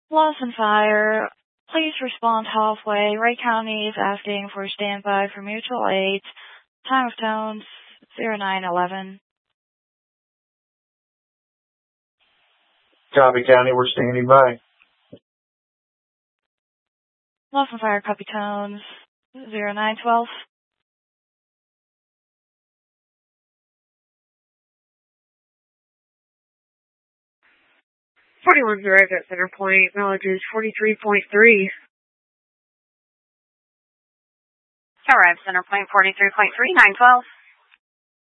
Loss and fire. Please respond halfway. Ray County is asking for standby for mutual aid. Time of tones 0911. Copy, County. We're standing by. Loss and fire. Copy tones 0912. 41's arrived at Center Point. Mileage is 43.3. Arrived Center Point 43.3, 912.